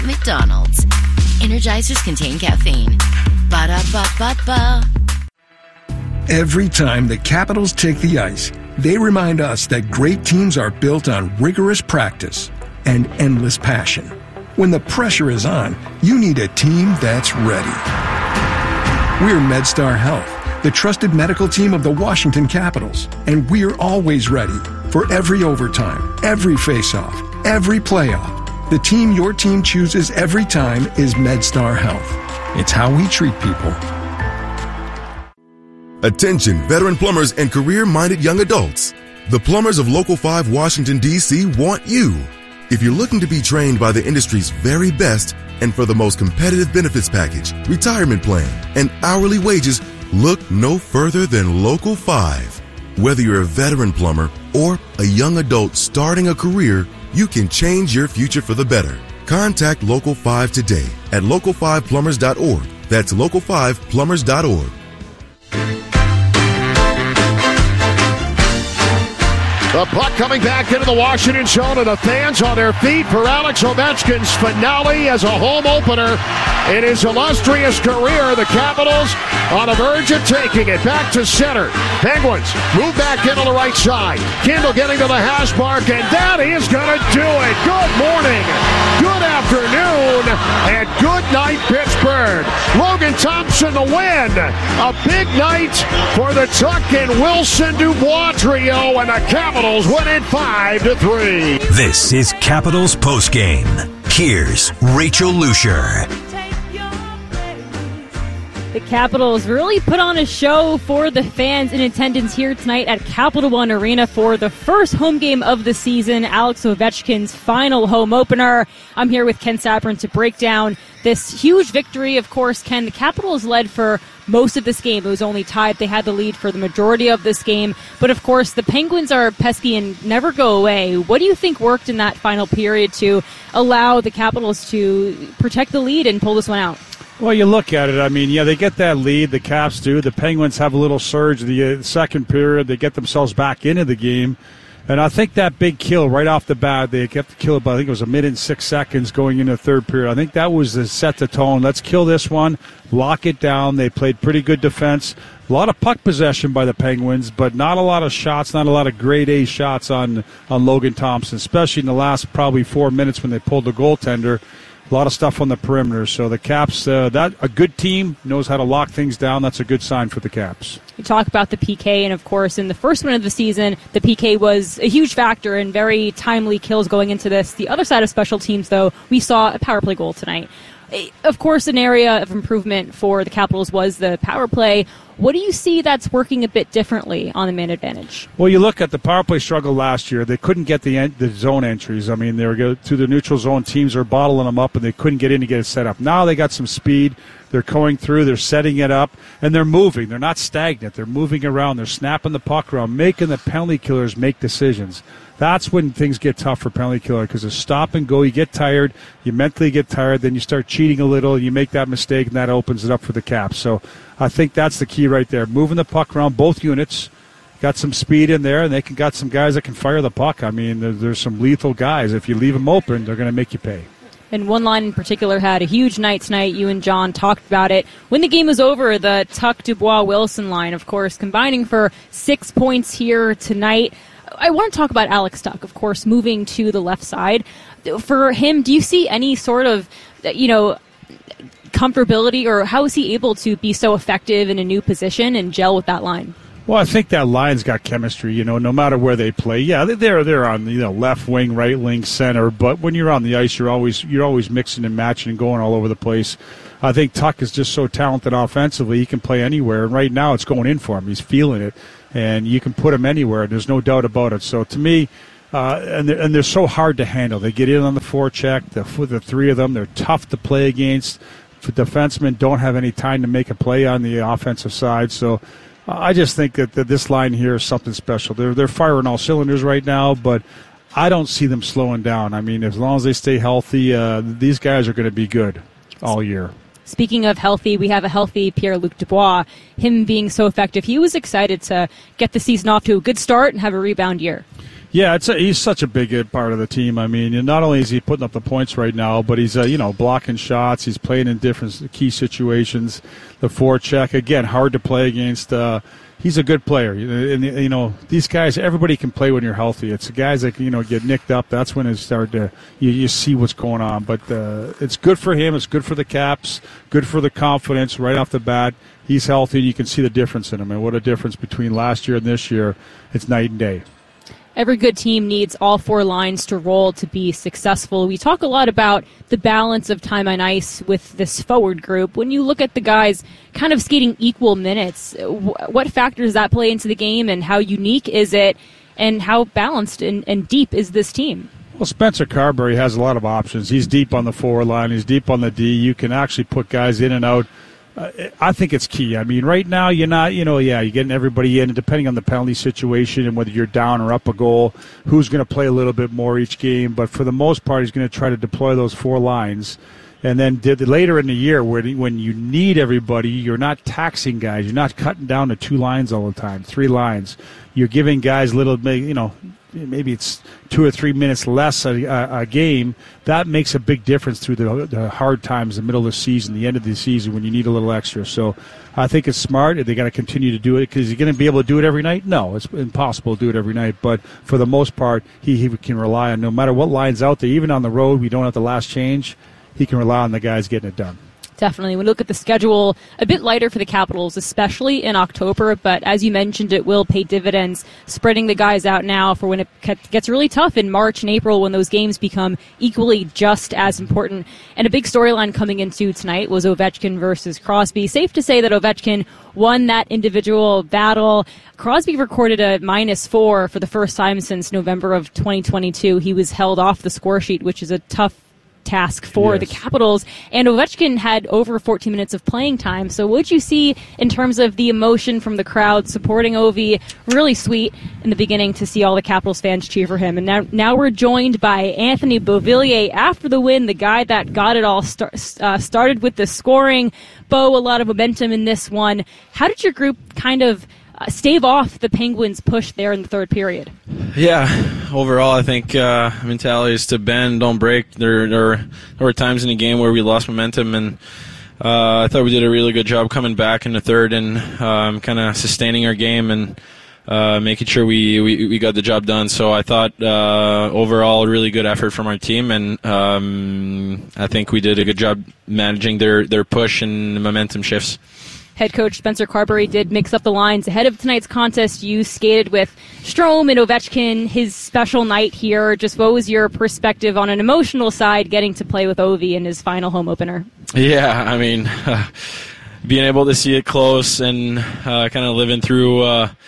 McDonald's. Energizers contain caffeine. Ba-da-ba-ba-ba. Every time the Capitals take the ice, they remind us that great teams are built on rigorous practice and endless passion. When the pressure is on, you need a team that's ready. We're MedStar Health, the trusted medical team of the Washington Capitals, and we're always ready for every overtime, every face-off, every playoff. The team your team chooses every time is MedStar Health. It's how we treat people. Attention, veteran plumbers and career-minded young adults. The plumbers of Local 5 Washington, D.C. want you. If you're looking to be trained by the industry's very best and for the most competitive benefits package, retirement plan, and hourly wages, look no further than Local 5. Whether you're a veteran plumber or a young adult starting a career, you can change your future for the better. Contact Local 5 today at local5plumbers.org. That's local5plumbers.org. The puck coming back into the Washington zone, and the fans on their feet for Alex Ovechkin's finale as a home opener in his illustrious career. The Capitals on the verge of taking it back to center. Penguins move back into the right side. Kindle getting to the hash mark, and that is going to do it. Good morning, good afternoon, and good night, Pittsburgh. Logan Thompson the win. A big night for the Tuck and Wilson Dubois trio, and the Capitals win it 5-3. This is Capitals Postgame. Here's Rachel Lucier. The Capitals really put on a show for the fans in attendance here tonight at Capital One Arena for the first home game of the season, Alex Ovechkin's final home opener. I'm here with Ken Sabourin to break down this huge victory. Of course, Ken, the Capitals led for most of this game. It was only tied. They had the lead for the majority of this game. But, of course, the Penguins are pesky and never go away. What do you think worked in that final period to allow the Capitals to protect the lead and pull this one out? Well, you look at it, I mean, yeah, they get that lead, the Caps do. The Penguins have a little surge in the second period. They get themselves back into the game. And I think that big kill right off the bat, they kept the kill about, I think it was 1 minute and 6 seconds going into the third period. I think that was to set the tone. Let's kill this one, lock it down. They played pretty good defense. A lot of puck possession by the Penguins, but not a lot of shots, not a lot of grade A shots on Logan Thompson, especially in the last probably 4 minutes when they pulled the goaltender. A lot of stuff on the perimeter. So the Caps, that a good team knows how to lock things down. That's a good sign for the Caps. You talk about the PK, and of course, in the first one of the season, the PK was a huge factor in very timely kills going into this. The other side of special teams, though, we saw a power play goal tonight. Of course, an area of improvement for the Capitals was the power play. What do you see that's working a bit differently on the man advantage? Well, you look at the power play struggle last year. They couldn't get the zone entries. I mean, they were going to the neutral zone. Teams are bottling them up, and they couldn't get in to get it set up. Now they got some speed. They're going through. They're setting it up, and they're moving. They're not stagnant. They're moving around. They're snapping the puck around, making the penalty killers make decisions. That's when things get tough for penalty killer because it's stop and go. You get tired. You mentally get tired. Then you start cheating a little. You make that mistake, and that opens it up for the Caps. So I think that's the key right there. Moving the puck around both units. Got some speed in there, and they got some guys that can fire the puck. I mean, there's some lethal guys. If you leave them open, they're going to make you pay. And one line in particular had a huge night tonight. You and John talked about it. When the game was over, the Tuck, Dubois, Wilson line, of course, combining for 6 points here tonight. I want to talk about Alex Tuck, of course, moving to the left side. For him, do you see any sort of, comfortability, or how is he able to be so effective in a new position and gel with that line? Well, I think that line's got chemistry, no matter where they play. Yeah, they're on left wing, right wing, center, but when you're on the ice, you're always mixing and matching and going all over the place. I think Tuck is just so talented offensively, he can play anywhere, and right now it's going in for him. He's feeling it, and you can put him anywhere. There's no doubt about it. So to me, and they're so hard to handle. They get in on the forecheck, the three of them. They're tough to play against. The defensemen don't have any time to make a play on the offensive side, so I just think that this line here is something special. They're firing all cylinders right now, but I don't see them slowing down. I mean, as long as they stay healthy, these guys are going to be good all year. Speaking of healthy, we have a healthy Pierre-Luc Dubois. Him being so effective, he was excited to get the season off to a good start and have a rebound year. Yeah, he's such a big part of the team. I mean, and not only is he putting up the points right now, but he's blocking shots. He's playing in different key situations. The forecheck, again, hard to play against. He's a good player. And these guys, everybody can play when you're healthy. It's the guys that get nicked up. That's when it starts to you see what's going on. But it's good for him. It's good for the Caps. Good for the confidence right off the bat. He's healthy, and you can see the difference in him. And what a difference between last year and this year. It's night and day. Every good team needs all four lines to roll to be successful. We talk a lot about the balance of time on ice with this forward group. When you look at the guys kind of skating equal minutes, what factors does that play into the game, and how unique is it, and how balanced and deep is this team? Well, Spencer Carberry has a lot of options. He's deep on the forward line. He's deep on the D. You can actually put guys in and out. I think it's key. I mean, right now you're not, you're getting everybody in, and depending on the penalty situation and whether you're down or up a goal, who's going to play a little bit more each game. But for the most part, he's going to try to deploy those four lines. And then later in the year, when you need everybody, you're not taxing guys. You're not cutting down to 2 lines all the time, 3 lines. You're giving guys maybe it's 2 or 3 minutes less a game. That makes a big difference through the hard times, the middle of the season, the end of the season, when you need a little extra. So I think it's smart. They got to continue to do it, because you're going to be able to do it every night. No, it's impossible to do it every night. But for the most part, he can rely on, no matter what line's out there, even on the road, we don't have the last change. He can rely on the guys getting it done. Definitely. When we look at the schedule, a bit lighter for the Capitals, especially in October, but as you mentioned, it will pay dividends, spreading the guys out now for when it gets really tough in March and April, when those games become equally just as important. And a big storyline coming into tonight was Ovechkin versus Crosby. Safe to say that Ovechkin won that individual battle. Crosby recorded a -4 for the first time since November of 2022. He was held off the score sheet, which is a tough task for the Capitals, and Ovechkin had over 14 minutes of playing time. So what you see in terms of the emotion from the crowd supporting Ovi, really sweet in the beginning to see all the Capitals fans cheer for him. And now we're joined by Anthony Beauvillier after the win, the guy that got it all started with the scoring. Bo, a lot of momentum in this one. How did your group kind of stave off the Penguins' push there in the third period? Yeah, overall, I think mentality is to bend, don't break. There were times in the game where we lost momentum, and I thought we did a really good job coming back in the third and kind of sustaining our game and making sure we got the job done. So I thought overall, a really good effort from our team, and I think we did a good job managing their push and momentum shifts. Head coach Spencer Carberry did mix up the lines ahead of tonight's contest. You skated with Strome and Ovechkin, his special night here. Just what was your perspective on an emotional side, getting to play with Ovi in his final home opener? Yeah, I mean, being able to see it close and kind of living through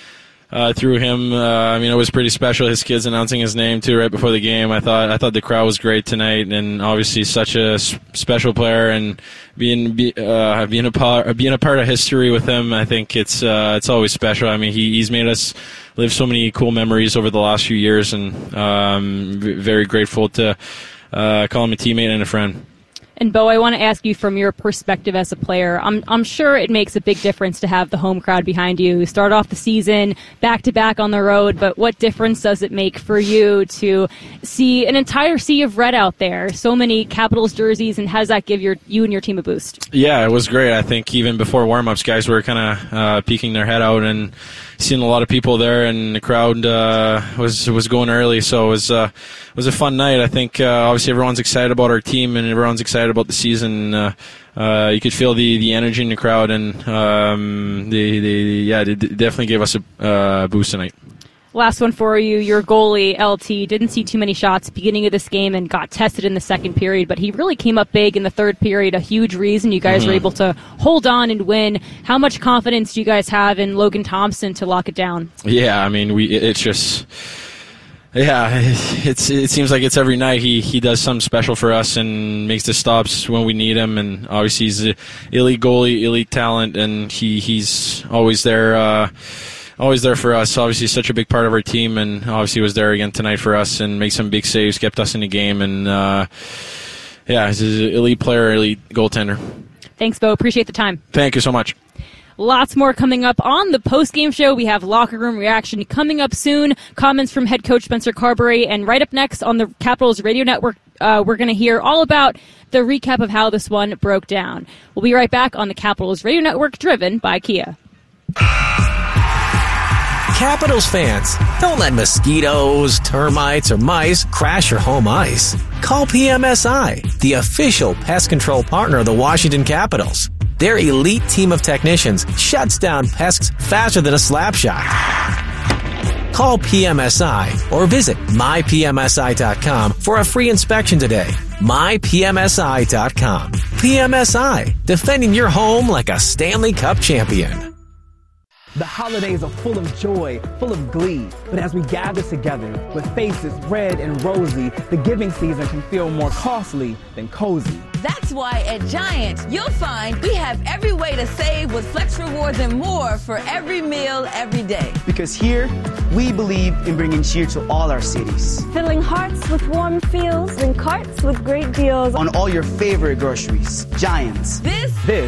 him, I mean, it was pretty special. His kids announcing his name too right before the game. I thought the crowd was great tonight, and obviously such a special player, and being a part of history with him, I think it's always special. I mean, he's made us live so many cool memories over the last few years, and very grateful to call him a teammate and a friend. And Bo, I want to ask you from your perspective as a player. I'm sure it makes a big difference to have the home crowd behind you. Start off the season back-to-back on the road, but what difference does it make for you to see an entire sea of red out there, so many Capitals jerseys, and how does that give you and your team a boost? Yeah, it was great. I think even before warm-ups, guys were kind of peeking their head out and seeing a lot of people there, and the crowd was going early, so it was a fun night. I think obviously everyone's excited about our team and everyone's excited about the season. You could feel the energy in the crowd, and they definitely gave us a boost tonight. Last one for you. Your goalie, LT, didn't see too many shots at the beginning of this game and got tested in the second period, but he really came up big in the third period, a huge reason you guys were able to hold on and win. How much confidence do you guys have in Logan Thompson to lock it down? Yeah, I mean, it seems like it's every night he does something special for us and makes the stops when we need him, and obviously he's an elite goalie, elite talent, and he's always there for us. Obviously such a big part of our team, and obviously was there again tonight for us and made some big saves, kept us in the game, and he's an elite player, elite goaltender. Thanks, Bo. Appreciate the time. Thank you so much. Lots more coming up on the post-game show. We have locker room reaction coming up soon, comments from head coach Spencer Carberry, and right up next on the Capitals Radio Network, we're going to hear all about the recap of how this one broke down. We'll be right back on the Capitals Radio Network, driven by Kia. Capitals fans, don't let mosquitoes, termites, or mice crash your home ice. Call PMSI, the official pest control partner of the Washington Capitals. Their elite team of technicians shuts down pests faster than a slap shot. Call PMSI or visit mypmsi.com for a free inspection today. mypmsi.com. PMSI, defending your home like a Stanley Cup champion. The holidays are full of joy, full of glee. But as we gather together with faces red and rosy, the giving season can feel more costly than cozy. That's why at Giant, you'll find we have every way to save with Flex Rewards and more for every meal, every day. Because here, we believe in bringing cheer to all our cities. Filling hearts with warm feels and carts with great deals. On all your favorite groceries. Giants. This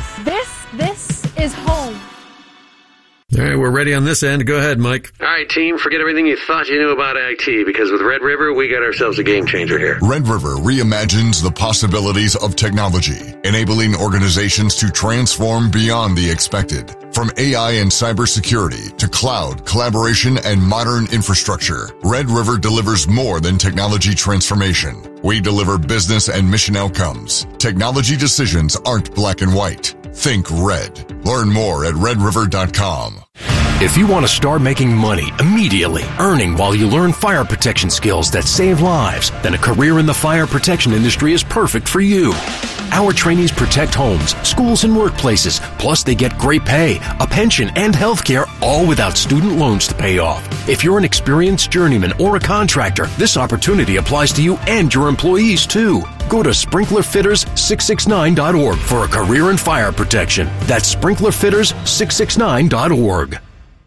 is home. All right, we're ready on this end. Go ahead, Mike. All right, team, forget everything you thought you knew about IT, because with Red River, we got ourselves a game changer here. Red River reimagines the possibilities of technology, enabling organizations to transform beyond the expected. From AI and cybersecurity to cloud, collaboration, and modern infrastructure, Red River delivers more than technology transformation. We deliver business and mission outcomes. Technology decisions aren't black and white. Think red. Learn more at redriver.com. If you want to start making money immediately, earning while you learn fire protection skills that save lives, then a career in the fire protection industry is perfect for you. Our trainees protect homes, schools, and workplaces, plus they get great pay, a pension, and health care, all without student loans to pay off. If you're an experienced journeyman or a contractor, this opportunity applies to you and your employees, too. Go to sprinklerfitters669.org for a career in fire protection. That's sprinklerfitters669.org.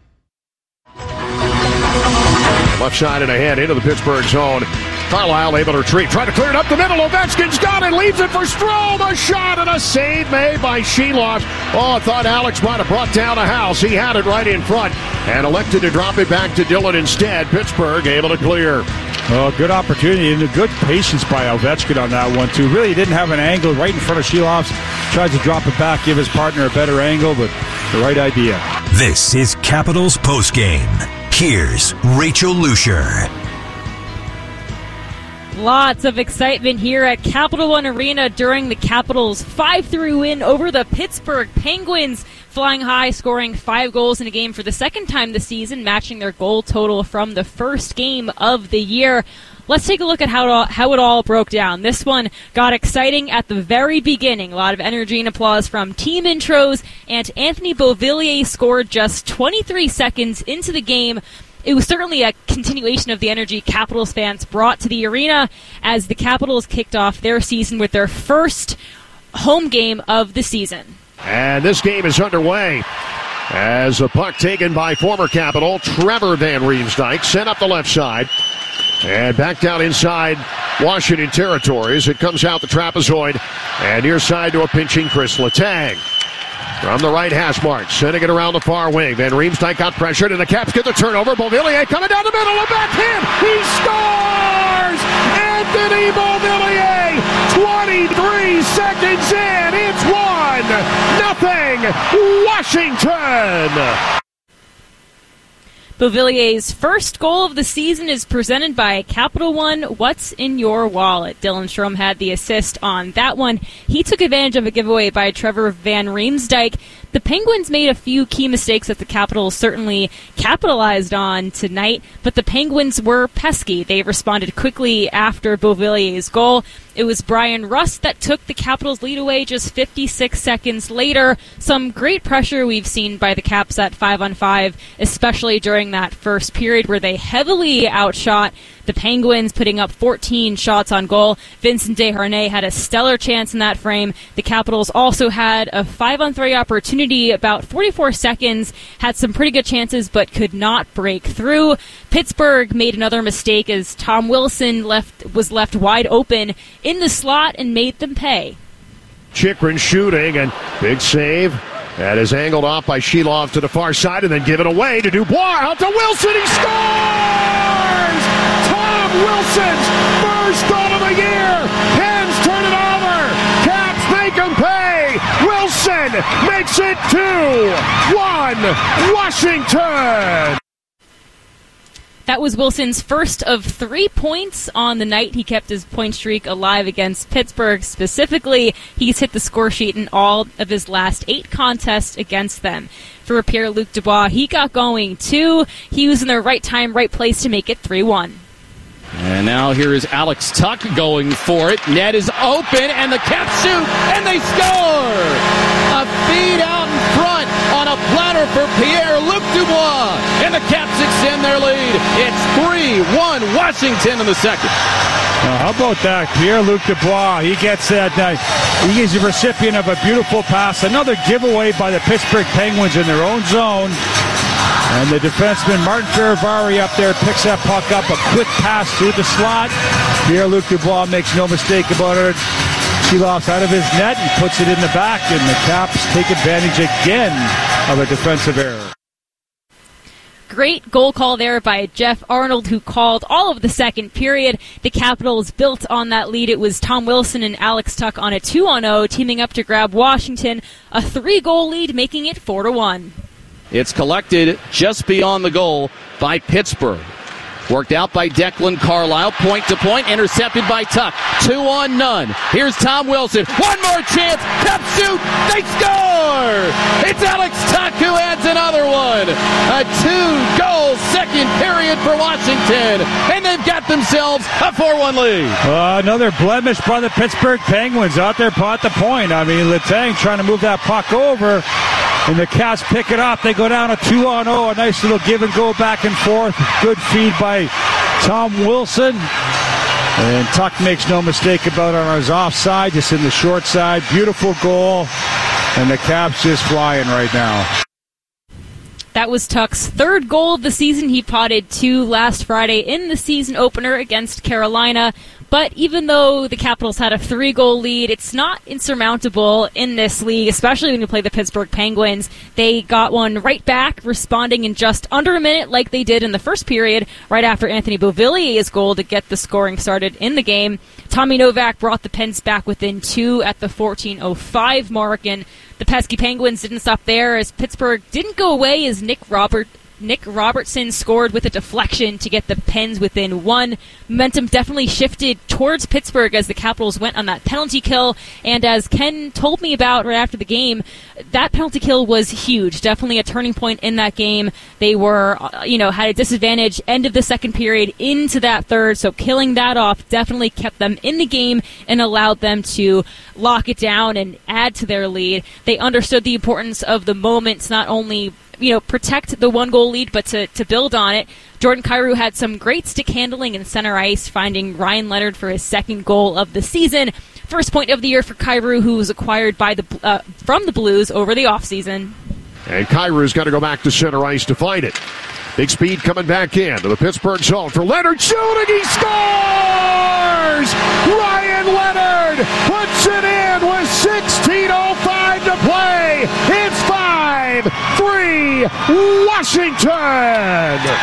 Left side and ahead into the Pittsburgh zone. Carlisle able to retreat. Trying to clear it up the middle. Ovechkin's got it. Leaves it for Strome. A shot and a save made by Sheloff. Oh, I thought Alex might have brought down a house. He had it right in front and elected to drop it back to Dillon instead. Pittsburgh able to clear. Oh, good opportunity and a good patience by Ovechkin on that one, too. Really didn't have an angle right in front of Sheloff. Tries to drop it back, give his partner a better angle, but the right idea. This is Capitals Postgame. Here's Rachel Lucier. Lots of excitement here at Capital One Arena during the Capitals' 5-3 win over the Pittsburgh Penguins, flying high, scoring 5 goals in a game for the second time this season, matching their goal total from the first game of the year. Let's take a look at how it all broke down. This one got exciting at the very beginning. A lot of energy and applause from team intros, and Anthony Beauvillier scored just 23 seconds into the game. It was certainly a continuation of the energy Capitals fans brought to the arena as the Capitals kicked off their season with their first home game of the season. And this game is underway as a puck taken by former Capital Trevor Van Riemsdyk, sent up the left side. And back down inside Washington territory as it comes out the trapezoid. And near side to a pinching Chris Letang. From the right hash mark, sending it around the far wing. Van Riemsdyk got pressured, and the Caps get the turnover. Beauvillier coming down the middle, a backhand. He scores! Anthony Beauvillier, 23 seconds in. It's 1-0 Washington. Beauvillier's first goal of the season is presented by Capital One. What's in your wallet? Dylan Strome had the assist on that one. He took advantage of a giveaway by Trevor Van Riemsdyk. The Penguins made a few key mistakes that the Capitals certainly capitalized on tonight, but the Penguins were pesky. They responded quickly after Beauvillier's goal. It was Brian Rust that took the Capitals' lead away just 56 seconds later. Some great pressure we've seen by the Caps at 5-on-5, especially during that first period where they heavily outshot the Penguins, putting up 14 shots on goal. Vincent Desharnais had a stellar chance in that frame. The Capitals also had a 5-on-3 opportunity, about 44 seconds, had some pretty good chances but could not break through. Pittsburgh made another mistake as Tom Wilson was left wide open in the slot and made them pay. Chychrun shooting, and big save That is angled off by Shelov to the far side and then given away to Dubois. Out to Wilson. He scores! Tom Wilson's first goal of the year. Pens turn it over. Caps make him pay. Wilson makes it 2-1 Washington. That was Wilson's first of 3 points on the night. He kept his point streak alive against Pittsburgh. Specifically, he's hit the score sheet in all of his last 8 contests against them. For Pierre-Luc Dubois, he got going too. He was in the right time, right place to make it 3-1. And now here is Alex Tuch going for it. Net is open, and the Caps shoot, and they score! A feed out in front on a platter for Pierre-Luc Dubois, and the Caps extend their lead. It's 3-1 Washington in the second. How about that? Pierre-Luc Dubois, he gets that. He is the recipient of a beautiful pass. Another giveaway by the Pittsburgh Penguins in their own zone. And the defenseman, Martin Ferravari, up there, picks that puck up. A quick pass through the slot. Pierre-Luc Dubois makes no mistake about it. Shelov's out of his net. He puts it in the back, and the Caps take advantage again of a defensive error. Great goal call there by Jeff Arnold, who called all of the second period. The Capitals built on that lead. It was Tom Wilson and Alex Tuch on a 2-0, teaming up to grab Washington a 3-goal lead, making it 4-1. It's collected just beyond the goal by Pittsburgh. Worked out by Declan Carlisle. Point to point. Intercepted by Tuch. 2-on-none. Here's Tom Wilson. One more chance. Cup shoot. They score! It's Alex Tuch who adds another one. A 2-goal second period for Washington. And they've got themselves a 4-1 lead. Another blemish by the Pittsburgh Penguins out there at the point. I mean, Letang trying to move that puck over. And the Caps pick it up. They go down a 2-0. A nice little give and go back and forth. Good feed by Tom Wilson. And Tuch makes no mistake about it on his offside, just in the short side. Beautiful goal. And the Caps just flying right now. That was Tuch's third goal of the season. He potted 2 last Friday in the season opener against Carolina. But even though the Capitals had a 3-goal lead, it's not insurmountable in this league, especially when you play the Pittsburgh Penguins. They got one right back, responding in just under a minute like they did in the first period, right after Anthony Beauvillier's goal to get the scoring started in the game. Tommy Novak brought the Pens back within 2 at the 14:05 mark, and the pesky Penguins didn't stop there as Pittsburgh didn't go away as Nick Robertson scored with a deflection to get the Pens within 1. Momentum definitely shifted towards Pittsburgh as the Capitals went on that penalty kill. And as Ken told me about right after the game, that penalty kill was huge. Definitely a turning point in that game. They were, had a disadvantage end of the second period into that third. So killing that off definitely kept them in the game and allowed them to lock it down and add to their lead. They understood the importance of the moments, not only protect the 1-goal lead, but to build on it. Jordan Kyrou had some great stick handling in center ice, finding Ryan Leonard for his second goal of the season. First point of the year for Kyrou, who was acquired by from the Blues over the offseason. And Kyrou's got to go back to center ice to find it. Big speed coming back in to the Pittsburgh zone for Leonard shooting. He scores! Ryan Leonard puts it in with 16:05 to play. It's 5-3 Washington.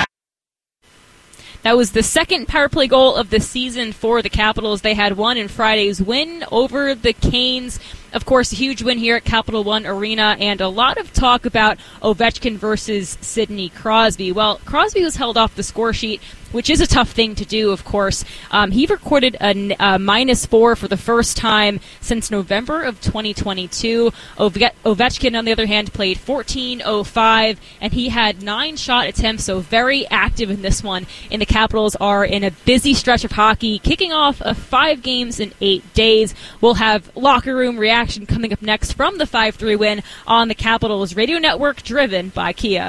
That was the second power play goal of the season for the Capitals. They had one in Friday's win over the Canes. Of course, a huge win here at Capital One Arena, and a lot of talk about Ovechkin versus Sidney Crosby. Well, Crosby was held off the score sheet, which is a tough thing to do, of course. He recorded a -4 for the first time since November of 2022. Ovechkin, on the other hand, played 14:05, and he had 9 shot attempts, so very active in this one. And the Capitals are in a busy stretch of hockey, kicking off 5 games in 8 days. We'll have locker room reaction coming up next from the 5-3 win on the Capitals Radio Network, driven by Kia.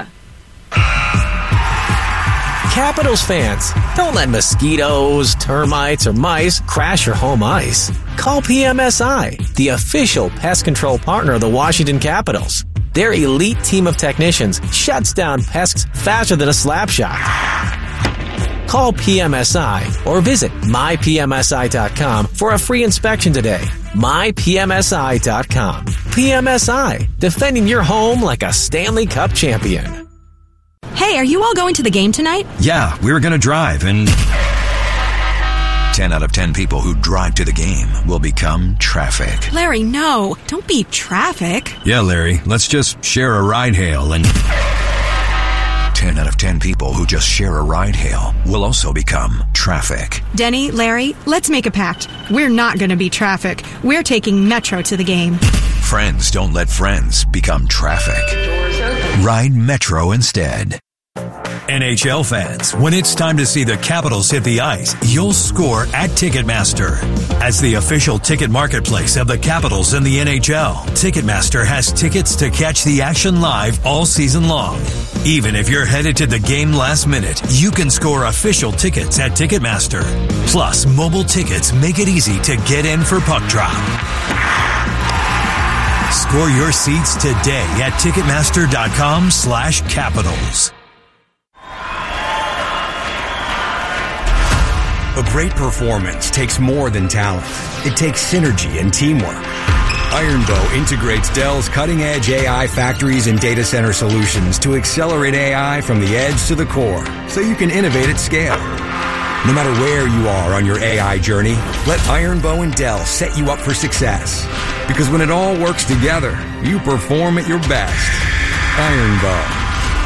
Capitals fans, don't let mosquitoes, termites, or mice crash your home ice. Call PMSI, the official pest control partner of the Washington Capitals. Their elite team of technicians shuts down pests faster than a slap shot. Call PMSI or visit mypmsi.com for a free inspection today. mypmsi.com. PMSI, defending your home like a Stanley Cup champion. Hey, are you all going to the game tonight? Yeah, we were going to drive, and 10 out of 10 people who drive to the game will become traffic. Larry, no. Don't be traffic. Yeah, Larry, let's just share a ride hail, and 10 out of 10 people who just share a ride hail will also become traffic. Denny, Larry, let's make a pact. We're not going to be traffic. We're taking Metro to the game. Friends don't let friends become traffic. Ride Metro instead. NHL fans, when it's time to see the Capitals hit the ice, you'll score at Ticketmaster. As the official ticket marketplace of the Capitals and the NHL, Ticketmaster has tickets to catch the action live all season long. Even if you're headed to the game last minute, you can score official tickets at Ticketmaster. Plus, mobile tickets make it easy to get in for puck drop. Score your seats today at Ticketmaster.com/Capitals. A great performance takes more than talent. It takes synergy and teamwork. Ironbow integrates Dell's cutting-edge AI factories and data center solutions to accelerate AI from the edge to the core, so you can innovate at scale. No matter where you are on your AI journey, let Ironbow and Dell set you up for success. Because when it all works together, you perform at your best. Ironbow.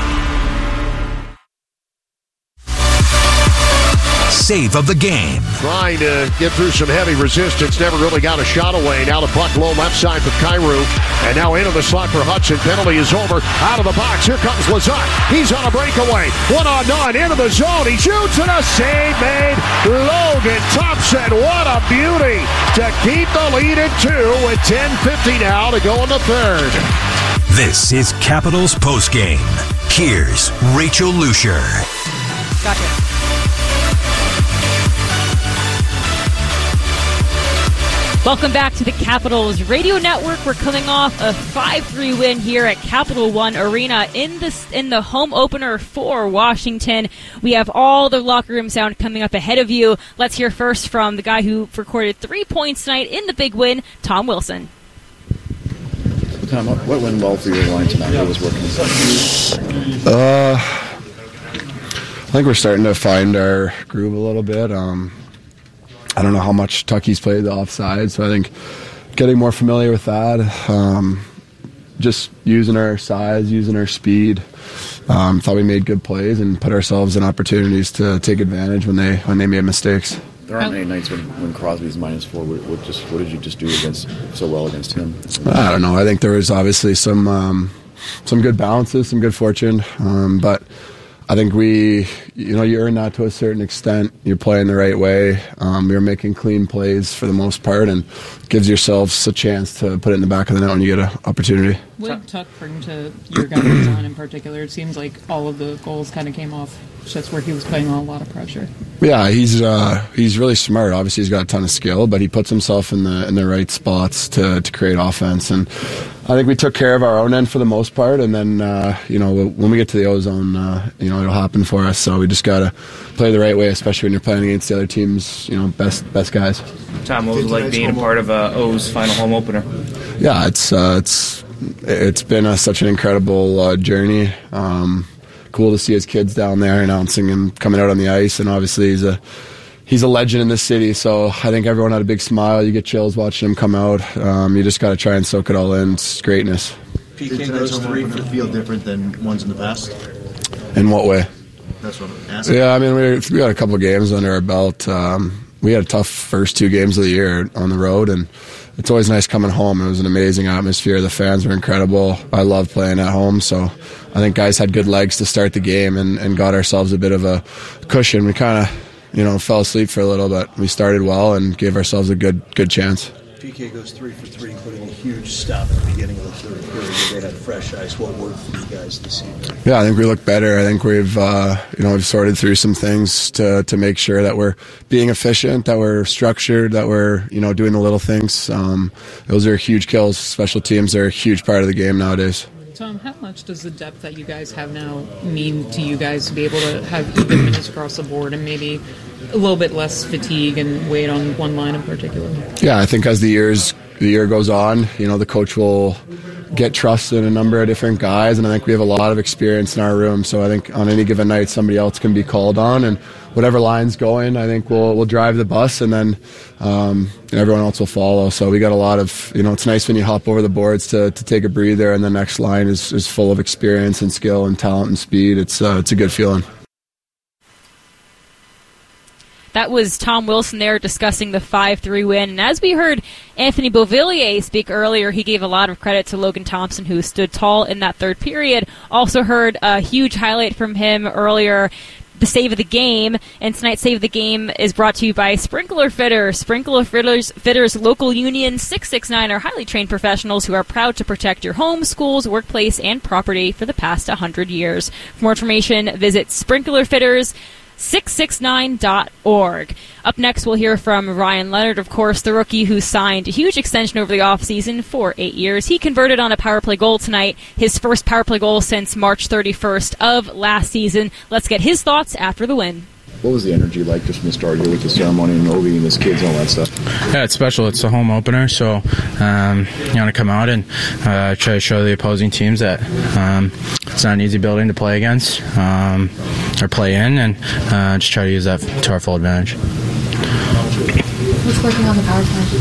Save of the game. Trying to get through some heavy resistance. Never really got a shot away. Now the puck low left side for Kyrou. And now into the slot for Hudson. Penalty is over. Out of the box. Here comes Lazat. He's on a breakaway. 1-on-none. Into the zone. He shoots and a save made. Logan Thompson. What a beauty to keep the lead at 2 with 10:50 now to go in the third. This is Capitals Postgame. Here's Rachel Lucier. Gotcha. Welcome back to the Capitals Radio Network. We're coming off a 5-3 win here at Capital One Arena in the home opener for Washington. We have all the locker room sound coming up ahead of you. Let's hear first from the guy who recorded 3 points tonight in the big win, Tom Wilson. Tom, what went well for your line tonight? What was working? I think we're starting to find our groove a little bit. I don't know how much Tucky's played the offside, so I think getting more familiar with that, just using our size, using our speed. Thought we made good plays and put ourselves in opportunities to take advantage when they made mistakes. There aren't many nights when Crosby's -4. What did you just do so well against him? I don't know. I think there was obviously some good balances, some good fortune, but I think you earn that to a certain extent. You're playing the right way. You're making clean plays for the most part, and gives yourselves a chance to put it in the back of the net when you get an opportunity. What did Tuck bring to your guys' line in particular? It seems like all of the goals kind of came off shots where he was playing on a lot of pressure. Yeah, he's really smart. Obviously, he's got a ton of skill, but he puts himself in the right spots to create offense. And I think we took care of our own end for the most part. And then when we get to the O-zone, it'll happen for us. So we just gotta play the right way, especially when you're playing against the other team's best guys. Tom, what was it like being a part of O's final home opener? Yeah, it's been such an incredible journey. Cool to see his kids down there announcing him coming out on the ice, and obviously he's a legend in this city, so I think everyone had a big smile. You get chills watching him come out. You just got to try and soak it all in. It's greatness. PK those three feel different than ones in the past? In what way? That's what I'm asking. Yeah, I mean, we got a couple of games under our belt. We had a tough first 2 games of the year on the road, and it's always nice coming home. It was an amazing atmosphere. The fans were incredible. I love playing at home, so I think guys had good legs to start the game and got ourselves a bit of a cushion. We kind of fell asleep for a little, but we started well and gave ourselves a good chance. PK goes 3 for 3, including a huge stop at the beginning of the third period. They had fresh ice. What worked for you guys this evening? Yeah, I think we look better. I think we've sorted through some things to make sure that we're being efficient, that we're structured, that we're doing the little things. Those are huge kills. Special teams are a huge part of the game nowadays. Tom, how much does the depth that you guys have now mean to you guys to be able to have even minutes across the board and maybe a little bit less fatigue and weight on one line in particular? Yeah, I think as the years the year goes on, the coach will get trust in a number of different guys, and I think we have a lot of experience in our room. So I think on any given night, somebody else can be called on, and whatever line's going, I think we'll drive the bus, and then everyone else will follow. So we got a lot of, it's nice when you hop over the boards to take a breather, and the next line is full of experience and skill and talent and speed. It's a good feeling. That was Tom Wilson there discussing the 5-3 win. And as we heard Anthony Beauvillier speak earlier, he gave a lot of credit to Logan Thompson, who stood tall in that third period. Also heard a huge highlight from him earlier, the save of the game. And tonight's save of the game is brought to you by Sprinkler Fitters. Sprinkler Fitters Local Union 669 are highly trained professionals who are proud to protect your home, schools, workplace, and property for the past 100 years. For more information, visit SprinklerFitters669.org. Up next, we'll hear from Ryan Leonard, of course, the rookie who signed a huge extension over the offseason for 8 years. He converted on a power play goal tonight, his first power play goal since March 31st of last season. Let's get his thoughts after the win. What was the energy like just from the start here with the ceremony and Ovi and his kids and all that stuff? Yeah, it's special. It's a home opener, so you want to come out and try to show the opposing teams that it's not an easy building to play against or play in, and just try to use that to our full advantage. What's working on the power play?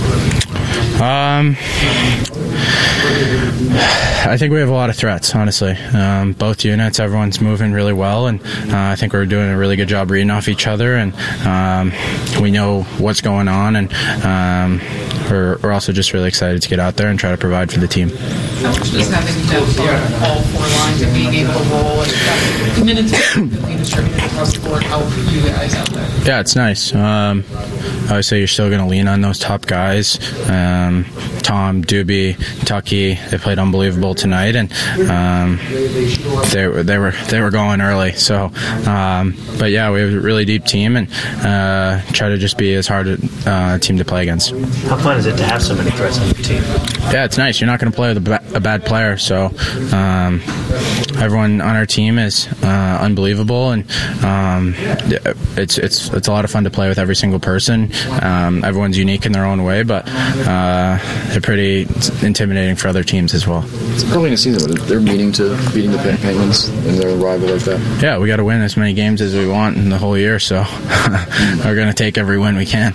I think we have a lot of threats, honestly. Both units, everyone's moving really well, and I think we're doing a really good job reading off each other, and we know what's going on, and we're also just really excited to get out there and try to provide for the team. How much does having depth on all four lines and being able to roll and minutes evenly distributed across the board help you guys out there? Yeah, it's nice. Obviously, you're still going to lean on those top guys. Tom, Doobie, Tucky, they played unbelievable tonight, and they were going early. So, but yeah, we have a really deep team, and try to just be as hard a team to play against. How fun is it to have so many threats on your team? Yeah, it's nice. You're not going to play with a bad player, so everyone on our team is unbelievable, and it's a lot of fun to play with every single person. Everyone's unique in their own way, but they're pretty intimidating for other teams as well. It's probably in the season, but they're beating the Penguins and their rival like that. Yeah, we got to win as many games as we want in the whole year, so we're going to take every win we can.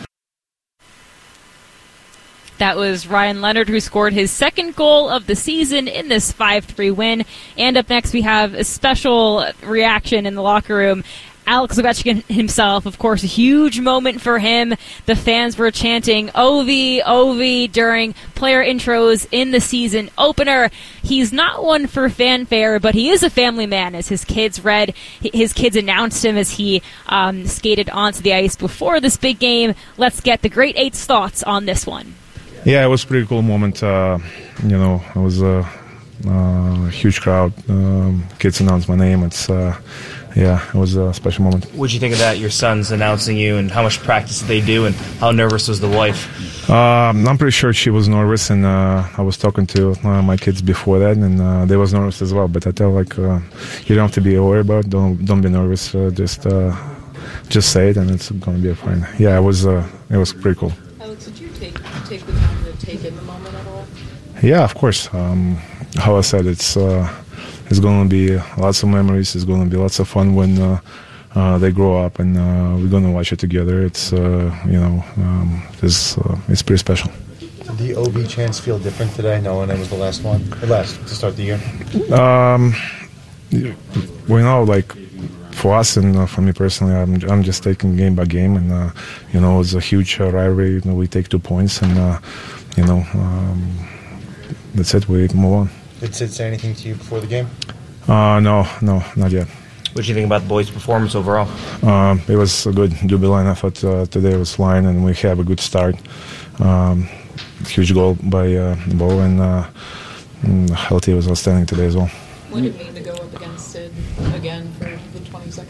That was Ryan Leonard, who scored his second goal of the season in this 5-3 win. And up next, we have a special reaction in the locker room. Alex Ovechkin himself, of course, a huge moment for him. The fans were chanting Ovi, Ovi during player intros in the season opener. He's not one for fanfare, but he is a family man, as his kids announced him as he skated onto the ice before this big game. Let's get the Great Eight's thoughts on this one. Yeah, it was a pretty cool moment. It was a huge crowd. Kids announced my name. It was a special moment. What did you think of that, your sons announcing you, and how much practice did they do, and how nervous was the wife? I'm pretty sure she was nervous, and I was talking to my kids before that, and they was nervous as well. But I tell you don't have to be worried about it. Don't be nervous. Just say it, and it's going to be fine. Yeah, it was pretty cool. Alex, did you take the time to take in the moment at all? Yeah, of course. How I said, it's going to be lots of memories. It's going to be lots of fun when they grow up, and we're going to watch it together. It's it's pretty special. Did the OB chance feel different today, knowing it was the last to start the year? We know, for us and for me personally, I'm just taking game by game, and it's a huge rivalry. We take 2 points, and that's it. We move on. Did Sid say anything to you before the game? No, not yet. What did you think about the boys' performance overall? It was a good Doobie line. I thought today was flying, and we have a good start. Huge goal by Bo, and Healthy was outstanding today as well. What did it mean to go up against Sid again for the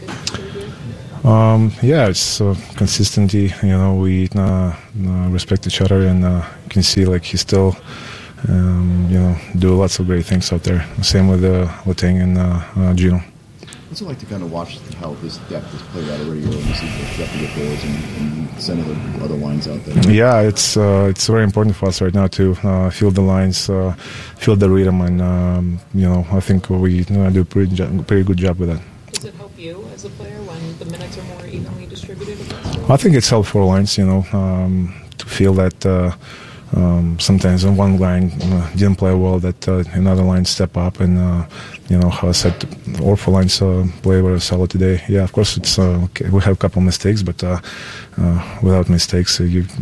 22nd period? Yeah, it's consistency. We respect each other, and you can see he's still do lots of great things out there. Same with Letang and Gino. What's it like to kind of watch how this depth is played out already early in the season? You have to get goals and send other lines out there. Yeah, it's very important for us right now to fill the lines, fill the rhythm, and I think we do a pretty good job with that. Does it help you as a player when the minutes are more evenly distributed? I think it's helped for lines, to feel that sometimes on one line didn't play well, that another line step up, and how I said, all four lines play very solid today. Yeah, of course it's okay. We have a couple of mistakes, but without mistakes,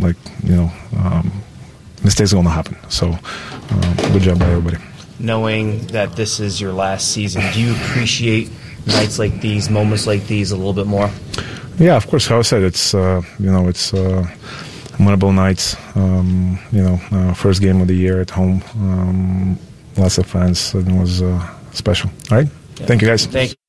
mistakes are going to happen. So good job by everybody. Knowing that this is your last season, do you appreciate nights like these, moments like these a little bit more? Yeah, of course. How I said, it's it's memorable nights. First game of the year at home. Lots of fans. It was special. All right. Yeah. Thank you, guys. Thank you.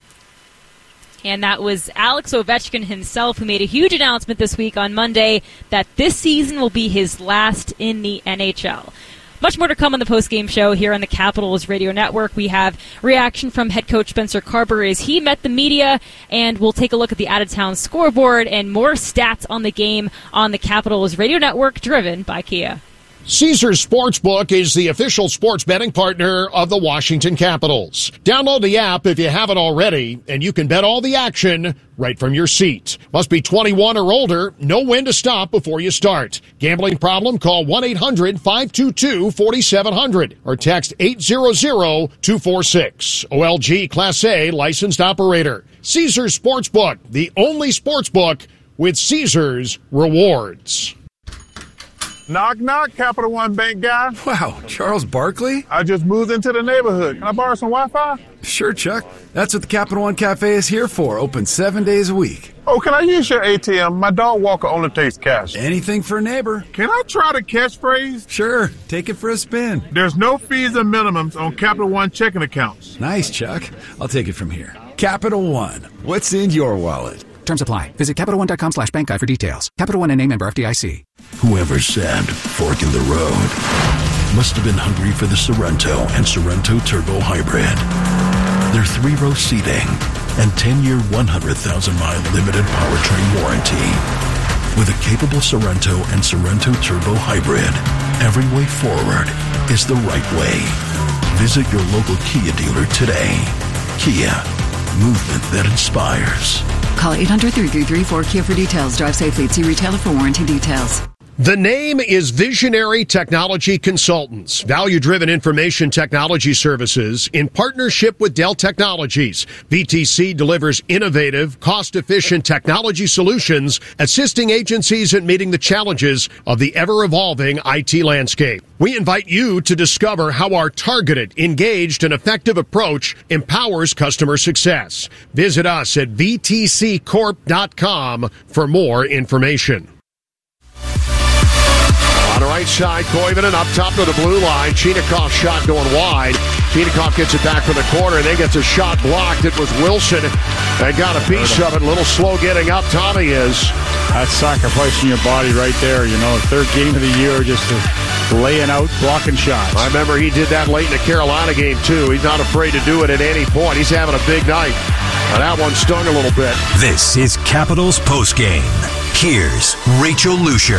And that was Alex Ovechkin himself, who made a huge announcement this week on Monday that this season will be his last in the NHL. Much more to come on the post-game show here on the Capitals Radio Network. We have reaction from head coach Spencer Carber as he met the media, and we'll take a look at the out-of-town scoreboard and more stats on the game on the Capitals Radio Network, driven by Kia. Caesars Sportsbook is the official sports betting partner of the Washington Capitals. Download the app if you haven't already, and you can bet all the action right from your seat. Must be 21 or older. Know when to stop before you start. Gambling problem? Call 1-800-522-4700 or text 800-246. OLG Class A licensed operator. Caesars Sportsbook, the only sportsbook with Caesars rewards. Knock, knock, Capital One Bank guy. Wow, Charles Barkley? I just moved into the neighborhood. Can I borrow some Wi-Fi? Sure, Chuck. That's what the Capital One Cafe is here for, open 7 days a week. Oh, can I use your ATM? My dog Walker only takes cash. Anything for a neighbor. Can I try the catchphrase? Sure, take it for a spin. There's no fees and minimums on Capital One checking accounts. Nice, Chuck. I'll take it from here. Capital One, what's in your wallet? Terms apply. Visit CapitalOne.com/bankguide for details. Capital One, a member FDIC. Whoever said fork in the road must have been hungry for the Sorrento and Sorrento Turbo Hybrid. Their 3-row seating and 10-year, 100,000-mile limited powertrain warranty. With a capable Sorrento and Sorrento Turbo Hybrid, every way forward is the right way. Visit your local Kia dealer today. Kia, movement that inspires. Call 800-333-4KIA for details. Drive safely. See retailer for warranty details. The name is Visionary Technology Consultants, value-driven information technology services in partnership with Dell Technologies. VTC delivers innovative, cost-efficient technology solutions, assisting agencies in meeting the challenges of the ever-evolving IT landscape. We invite you to discover how our targeted, engaged, and effective approach empowers customer success. Visit us at vtccorp.com for more information. On the right side, Koivunen up top to the blue line. Chinakhov shot going wide. Chinakhov gets it back from the corner and then gets a shot blocked. It was Wilson that got a piece of it. A little slow getting up. Tommy is. That's sacrificing your body right there. Third game of the year, just laying out, blocking shots. I remember he did that late in the Carolina game, too. He's not afraid to do it at any point. He's having a big night. And that one stung a little bit. This is Capitals Postgame. Here's Rachel Lucier.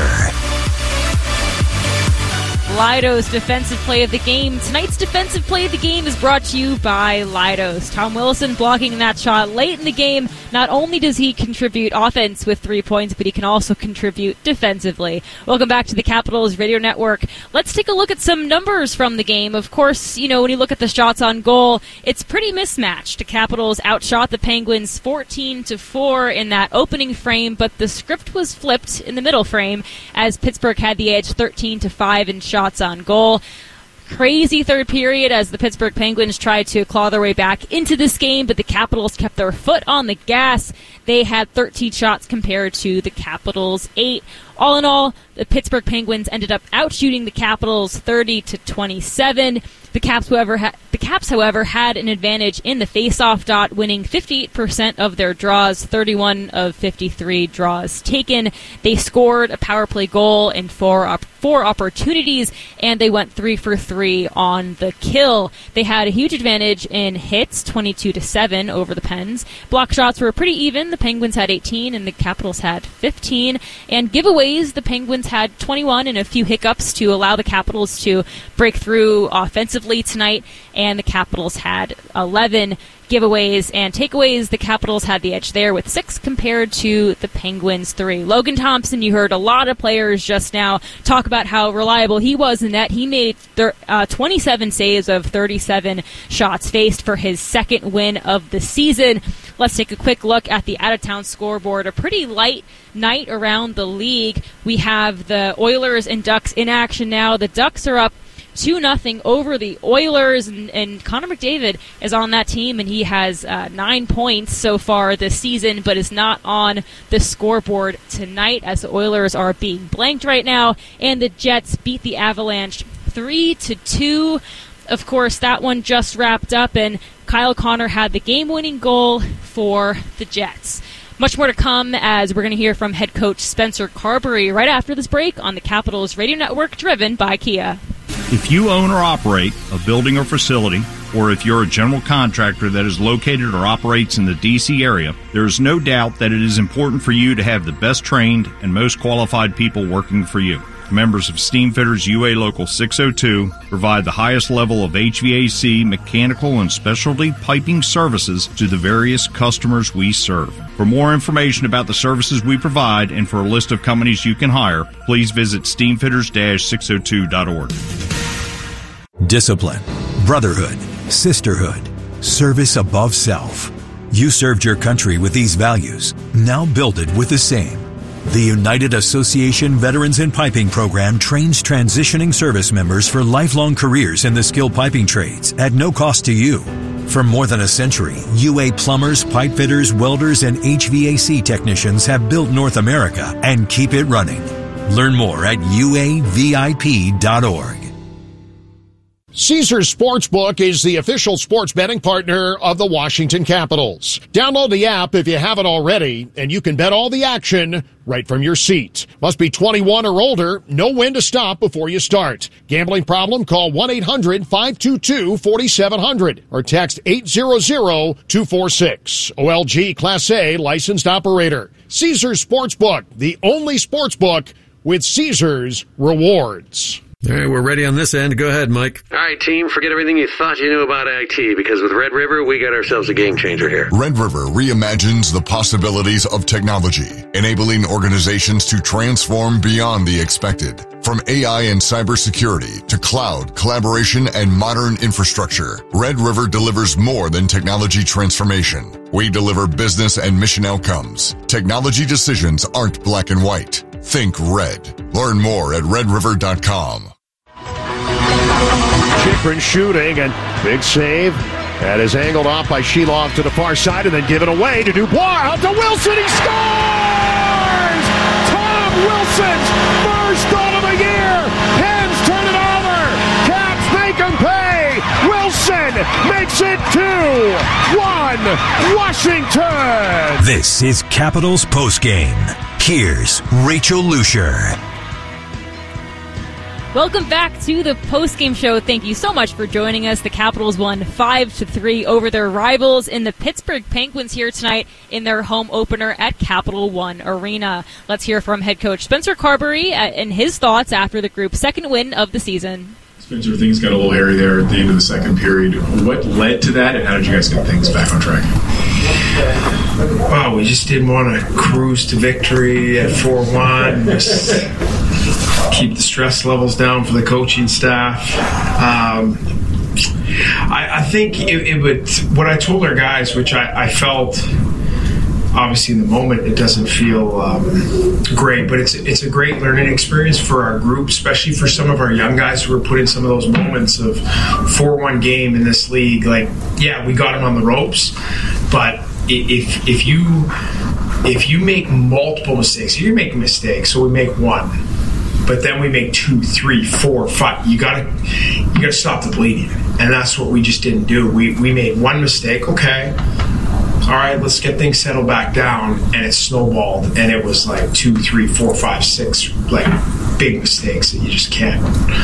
Leidos defensive play of the game. Tonight's defensive play of the game is brought to you by Leidos. Tom Wilson blocking that shot late in the game. Not only does he contribute offense with 3 points, but he can also contribute defensively. Welcome back to the Capitals Radio Network. Let's take a look at some numbers from the game. Of course, when you look at the shots on goal, it's pretty mismatched. The Capitals outshot the Penguins 14-4 in that opening frame, but the script was flipped in the middle frame as Pittsburgh had the edge 13-5 in shots on goal. Crazy third period as the Pittsburgh Penguins tried to claw their way back into this game, but the Capitals kept their foot on the gas. They had 13 shots compared to the Capitals' 8. All in all, the Pittsburgh Penguins ended up outshooting the Capitals 30-27. The Caps, however, had an advantage in the face-off dot, winning 58% of their draws, 31 of 53 draws taken. They scored a power play goal in four opportunities, and they went 3 for 3 on the kill. They had a huge advantage in hits, 22-7 over the Pens. Block shots were pretty even. The Penguins had 18, and the Capitals had 15. And giveaways, the Penguins had 21 and a few hiccups to allow the Capitals to break through offensively tonight, and the Capitals had 11 giveaways and takeaways. The Capitals had the edge there with 6 compared to the Penguins 3. Logan Thompson, you heard a lot of players just now talk about how reliable he was in net. He made 27 saves of 37 shots faced for his second win of the season. Let's take a quick look at the out-of-town scoreboard. A pretty light night around the league. We have the Oilers and Ducks in action now. The Ducks are up 2-0 over the Oilers, and Connor McDavid is on that team, and he has 9 points so far this season, but is not on the scoreboard tonight as the Oilers are being blanked right now, and the Jets beat the Avalanche 3-2. Of course, that one just wrapped up, and Kyle Connor had the game-winning goal for the Jets. Much more to come as we're going to hear from head coach Spencer Carbery right after this break on the Capitals Radio Network, driven by Kia. If you own or operate a building or facility, or if you're a general contractor that is located or operates in the D.C. area, there is no doubt that it is important for you to have the best trained and most qualified people working for you. Members of Steamfitters UA Local 602 provide the highest level of HVAC, mechanical, and specialty piping services to the various customers we serve. For more information about the services we provide and for a list of companies you can hire, please visit steamfitters-602.org. Discipline, brotherhood, sisterhood, service above self. You served your country with these values. Now build it with the same. The United Association Veterans in Piping Program trains transitioning service members for lifelong careers in the skilled piping trades at no cost to you. For more than a century, UA plumbers, pipe fitters, welders, and HVAC technicians have built North America and keep it running. Learn more at uavip.org. Caesars Sportsbook is the official sports betting partner of the Washington Capitals. Download the app if you haven't already, and you can bet all the action right from your seat. Must be 21 or older. Know when to stop before you start. Gambling problem? Call 1-800-522-4700 or text 800-246. OLG Class A licensed operator. Caesars Sportsbook, the only sportsbook with Caesars rewards. All right, we're ready on this end. Go ahead, Mike. All right, team, forget everything you thought you knew about IT, because with Red River, we got ourselves a game changer here. Red River reimagines the possibilities of technology, enabling organizations to transform beyond the expected. From AI and cybersecurity to cloud, collaboration, and modern infrastructure, Red River delivers more than technology transformation. We deliver business and mission outcomes. Technology decisions aren't black and white. Think red. Learn more at redriver.com. Chychrun shooting, and big save. That is angled off by Sheloff to the far side and then given away to Dubois. Out to Wilson. He scores! Tom Wilson's first goal of the year. Pens turn it over. Caps make him pay. Wilson makes it 2-1 Washington. This is Capitals Postgame. Here's Rachel Lucier. Welcome back to the postgame show. Thank you so much for joining us. The Capitals won 5-3 over their rivals in the Pittsburgh Penguins here tonight in their home opener at Capital One Arena. Let's hear from head coach Spencer Carbery and his thoughts after the group's second win of the season. Spencer, things got a little hairy there at the end of the second period. What led to that, and how did you guys get things back on track? Wow, we just didn't want to cruise to victory at 4-1. Just keep the stress levels down for the coaching staff. I think it would. What I told our guys, which I felt. Obviously, in the moment, it doesn't feel great, but it's a great learning experience for our group, especially for some of our young guys who were put in some of those moments of 4-1 game in this league. Like, yeah, we got them on the ropes, but if you make multiple mistakes, you make mistakes, so we make one. But then we make 2, 3, 4, 5. You gotta stop the bleeding, and that's what we just didn't do. We made one mistake. Okay, all right, let's get things settled back down, and it snowballed, and it was like 2, 3, 4, 5, 6 like big mistakes that you just can't